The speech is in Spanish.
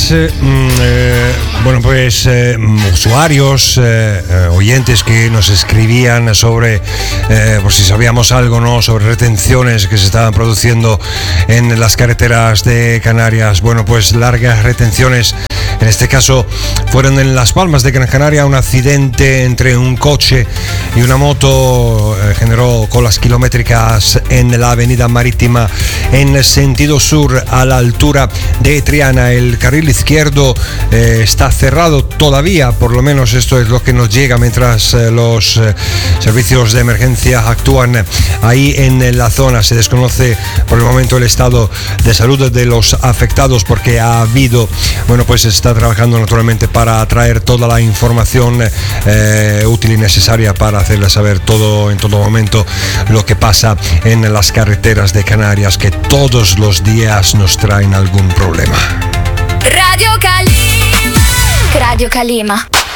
días, usuarios, oyentes que nos escribían sobre, por si sabíamos algo, ¿no?, sobre retenciones que se estaban produciendo en las carreteras de Canarias. Bueno, pues largas retenciones. En este caso fueron en Las Palmas de Gran Canaria. Un accidente entre un coche y una moto generó colas kilométricas en la avenida marítima en sentido sur a la altura de Triana. El carril izquierdo está cerrado todavía, por lo menos esto es lo que nos llega, mientras los servicios de emergencia actúan ahí en la zona. Se desconoce por el momento el estado de salud de los afectados, porque ha habido, está trabajando naturalmente para traer toda la información útil y necesaria para hacerles saber todo en todo momento lo que pasa en las carreteras de Canarias, que todos los días nos traen algún problema. Radio Calima. Radio Calima.